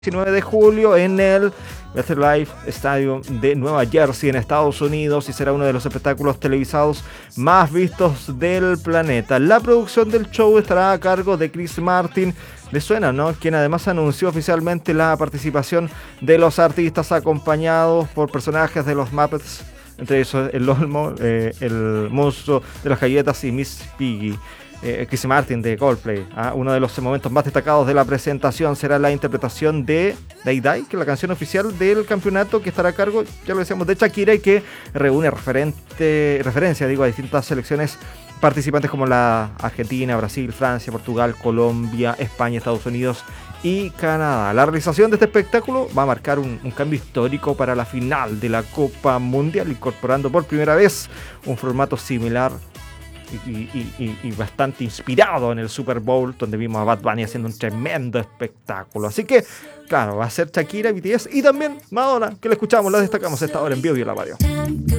19 de julio en el MetLife Stadium de Nueva Jersey en Estados Unidos y será uno de los espectáculos televisados más vistos del planeta. La producción del show estará a cargo de Chris Martin. ¿Le suena, no? Quien además anunció oficialmente la participación de los artistas acompañados por personajes de los Muppets, entre ellos el Olmo, el monstruo de las galletas y Miss Piggy. Chris Martin de Coldplay. Uno de los momentos más destacados de la presentación será la interpretación de Day Day, que es la canción oficial del campeonato, que estará a cargo, ya lo decíamos, de Shakira, y que reúne referencia a distintas selecciones participantes como la Argentina, Brasil, Francia, Portugal, Colombia, España, Estados Unidos y Canadá. La realización de este espectáculo va a marcar un cambio histórico para la final de la Copa Mundial, incorporando por primera vez un formato similar y bastante inspirado en el Super Bowl, donde vimos a Bad Bunny haciendo un tremendo espectáculo. Así que, claro, va a ser Shakira, BTS y también Madonna, que la escuchamos, la destacamos esta hora en Bio la Radio.